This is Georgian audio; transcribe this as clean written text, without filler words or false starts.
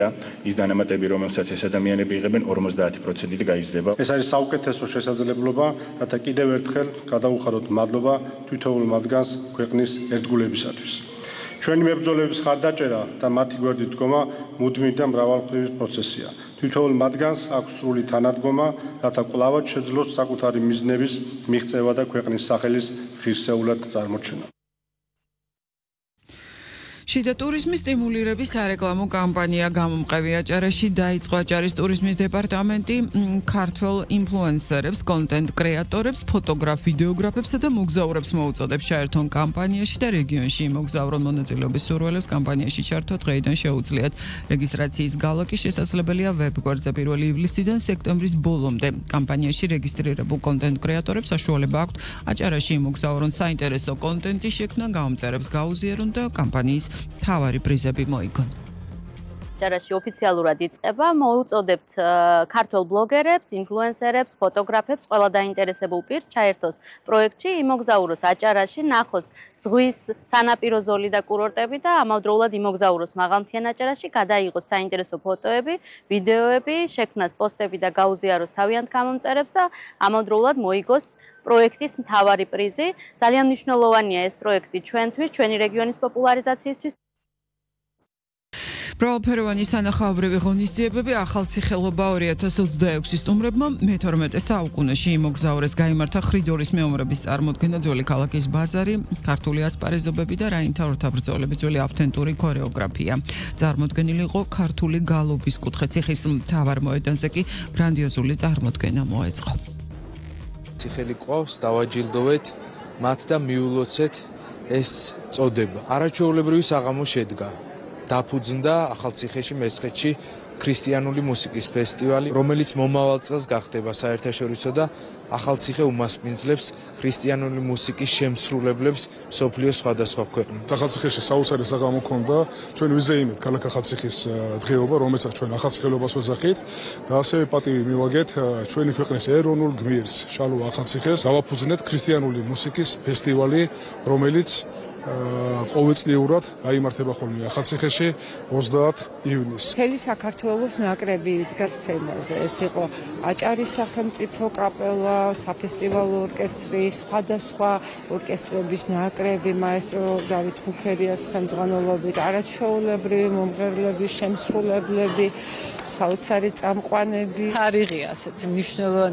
ის დანამატები, რომელსაც ეს ადამიანები იღებენ 50%-ით გაიზრდება. ეს არის საუკეთესო შესაძლებლობა, რათა კიდევ ერთხელ გადავუხადოთ მადლობა თითოეულ მათგანს ქვეყნის ერთგულებისათვის. ჩვენი მებრძოლების ხარდაჭერა და მათი გვერდით დგომა მუდმივი და მრავალმხრივი პროცესია. თითოეულ მათგანს აქვს სრული თანადგომა, რათა კვლავაც შეძლოს საკუთარი მიზნების მიღწევა და ქვეყნის სახელის ღირსეულად წარმოჩენა. შიდა ტურიზმის სტიმულირების სარეკლამო კამპანია გამომყევი აჭარაში დაიწყო აჭარის ტურიზმის დეპარტამენტი ქართველ ინფლუენსერებს, კონტენტ კრეატორებს, ფოტოგრაფ, ვიდეოგრაფებსა და მოგზაურებს მოუწოდებს ჩაერთონ კამპანიაში და რეგიონში იმოგზაურონ მონაწილეობის სურვილებს კამპანიაში ჩართვა დღეიდან შეუძლიათ. რეგისტრაციის გალაკი შესაძლებელია ვებგვერდზე 1 ივლისიდან სექტემბრის ბოლომდე. კამპანიაში რეგისტრირებულ კონტენტ კრეატორებს საშუალება აქვთ აჭარაში იმოგზაურონ საინტერესო კონტენტი შექმნან, გამომწერებს გაუზიარონ და კამპანიის თავარი პრიზები მოიგონ. აჭარაში ოფიციალურად იწყება, მოუწოდებთ ქართველ ბლოგერებს, ინფლუენსერებს, ფოტოგრაფებს, ყველა დაინტერესებულ პირს ჩაერთოს პროექტში, იმოგზაუროს აჭარაში, ნახოს ზღვის სანაპირო ზოლი და კურორტები და ამავდროულად იმოგზაუროს მაღალმთიან აჭარაში, გადაიღოს საინტერესო ფოტოები, ვიდეოები, შექმნას პოსტები და გაუზიაროს თავიანთ გამომწერებს და ამავდროულად მოიგოს პროექტის მთავარი პრიზი. ძალიან მნიშვნელოვანია ეს პროექტი ჩვენთვის, ჩვენი რეგიონის პოპულარიზაციისთვის. მრავალფეროვანი სანახაობრივი ღონისძიებები ახალციხელობა 2026 სტუმრებმა მე-12 საუკუნეში იმოგზაურეს. გაიმართა ხრიდორის მეომრების წარმოდგენა, ძველი ქალაქის ბაზარი, ქართული ასპარეზობები და რაინთა ორთაბრძოლები, ძველი ავთენტური ქორეოგრაფია. წარმოდგენილი იყო ქართული გალობის კუთხე-ციხის მთავარ მოედანზე კი გრანდიოზული წარმოდგენა მოეწყო. ციხელი ყავს, დავაჯილდოვეთ მათ და მიულოცეთ ეს წოდება. არაჩვეულებრივი საღამო შედგა. დაფუძნდა ახალციხეში მესხეთში ქრისტიანული მუსიკის ფესტივალი, რომელიც მომავალ წელს გახდება საერთაშორისო და ახალციხე უმასპინძლებს ქრისტიანული მუსიკის შემსრულებლებს მსოფლიოს სხვადასხვა ქვეყნებში. ახალციხეში საოცარი საღამო ჰქონდა, ჩვენ ვიზეიმეთ ქალაქ ახალციხის დღეობა, რომელსაც ჩვენ ახალციხელობას ვეძახით და ასევე პატივი მივაგეთ ჩვენი ქვეყნის ეროვნულ გმირს, შალვა ახალციხეს. დავაფუძნეთ ქრისტიანული მუსიკის ფესტივალი, რომელიც ყოველწლიურად გაიმართება ხოლმე ახალციხეში 30 ივნისს. მთელი საქართველოს ნაკრები იდგა სცენაზე. ეს იყო აჭარის სახელმწიფო კაპელა, საფესტივალო ორკესტრი, სხვადასხვა ორკესტრების ნაკრები, მაესტრო დავით მუქერიას ხელმძღვანელობით, არაჩვეულებრივი მომღერლები, შემსრულებლები, საოცარი წამყვანები. თარიღი ასეთი მნიშვნელოვანი